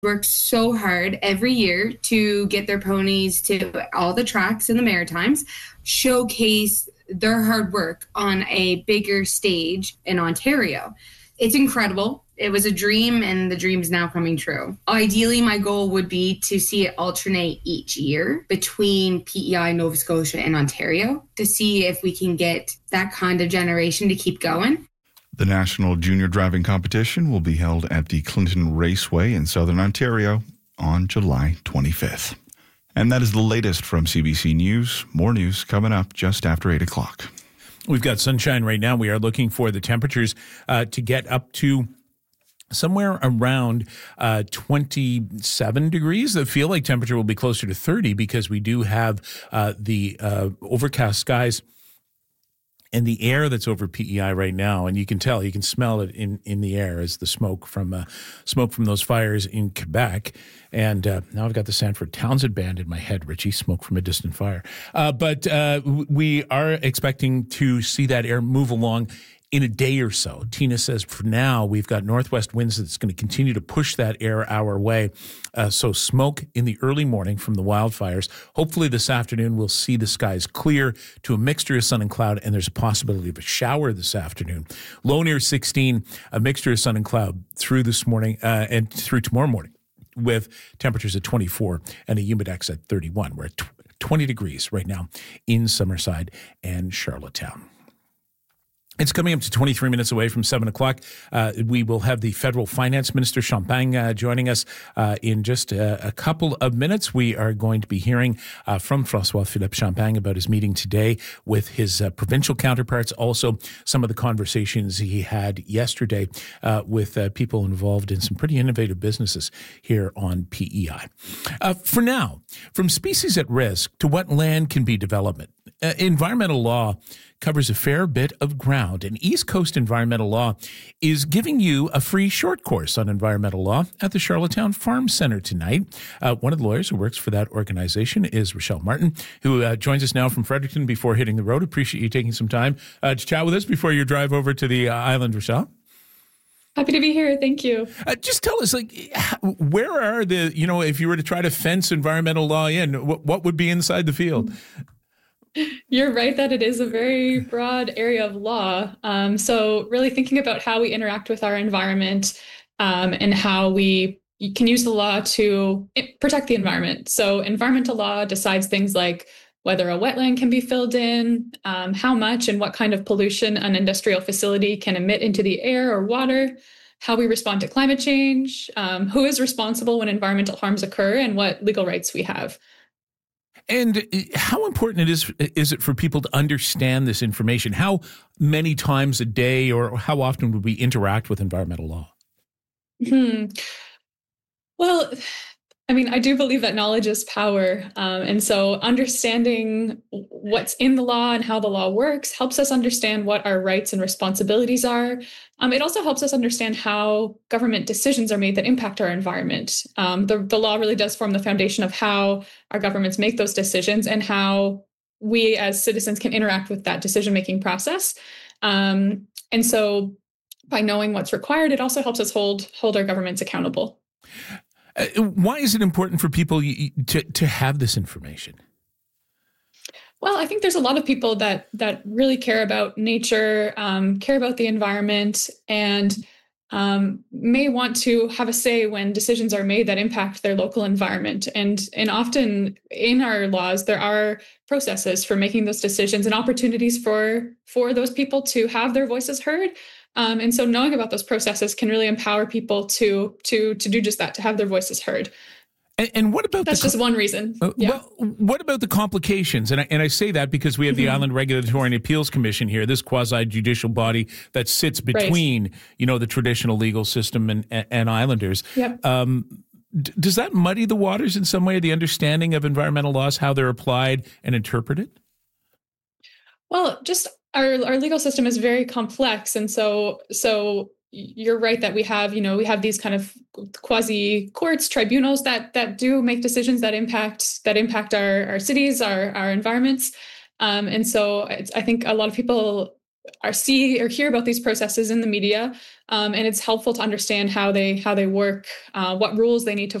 work so hard every year to get their ponies to all the tracks in the Maritimes, showcase their hard work on a bigger stage in Ontario. It's incredible. It was a dream, and the dream is now coming true. Ideally, my goal would be to see it alternate each year between PEI, Nova Scotia, and Ontario to see if we can get that kind of generation to keep going. The National Junior Driving Competition will be held at the Clinton Raceway in Southern Ontario on July 25th. And that is the latest from CBC News. More news coming up just after 8 o'clock. We've got sunshine right now. We are looking for the temperatures to get up to somewhere around 27 degrees. The feel like temperature will be closer to 30 because we do have the overcast skies and the air that's over PEI right now, and you can tell, you can smell it in the air as the smoke from those fires in Quebec. And now I've got the Sanford Townsend Band in my head, Richie, Smoke from a Distant Fire. But we are expecting to see that air move along in a day or so. Tina says for now, we've got northwest winds that's going to continue to push that air our way. So smoke in the early morning from the wildfires. Hopefully this afternoon, we'll see the skies clear to a mixture of sun and cloud, and there's a possibility of a shower this afternoon. Low near 16, a mixture of sun and cloud through this morning and through tomorrow morning, with temperatures at 24 and a humidex at 31. We're at 20 degrees right now in Summerside and Charlottetown. It's coming up to 23 minutes away from 7 o'clock. We will have the federal finance minister, Champagne, joining us in just a couple of minutes. We are going to be hearing from François-Philippe Champagne about his meeting today with his provincial counterparts. Also, some of the conversations he had yesterday with people involved in some pretty innovative businesses here on PEI. For now, from species at risk to what land can be development, environmental law covers a fair bit of ground, and East Coast Environmental Law is giving you a free short course on environmental law at the Charlottetown Farm Center tonight. One of the lawyers who works for that organization is Rochelle Martin, who joins us now from Fredericton before hitting the road. Appreciate you taking some time to chat with us before your drive over to the island, Rochelle. Happy to be here. Thank you. Just tell us, where are if you were to try to fence environmental law in, what would be inside the field? You're right that it is a very broad area of law. So really thinking about how we interact with our environment and how we can use the law to protect the environment. So environmental law decides things like whether a wetland can be filled in, how much and what kind of pollution an industrial facility can emit into the air or water, how we respond to climate change, who is responsible when environmental harms occur, and what legal rights we have. And how important is it for people to understand this information? How many times a day or how often would we interact with environmental law? Well, I do believe that knowledge is power. And so understanding what's in the law and how the law works helps us understand what our rights and responsibilities are. It also helps us understand how government decisions are made that impact our environment. The law really does form the foundation of how our governments make those decisions and how we as citizens can interact with that decision-making process. And so by knowing what's required, it also helps us hold our governments accountable. Why is it important for people to have this information? Well, I think there's a lot of people that really care about nature, care about the environment, and may want to have a say when decisions are made that impact their local environment. And often in our laws, there are processes for making those decisions and opportunities for those people to have their voices heard. And so knowing about those processes can really empower people to do just that, to have their voices heard. And what about that's just one reason? Well, what about the complications? And I say that because we have the Island Regulatory and Appeals Commission here, this quasi-judicial body that sits between, the traditional legal system and islanders. Yep. Does that muddy the waters in some way, the understanding of environmental laws, how they're applied and interpreted? Well, just our legal system is very complex, and so you're right that we have these kind of quasi courts, tribunals that do make decisions that impact our cities, our environments, and so I think a lot of people see or hear about these processes in the media, and it's helpful to understand how they work, what rules they need to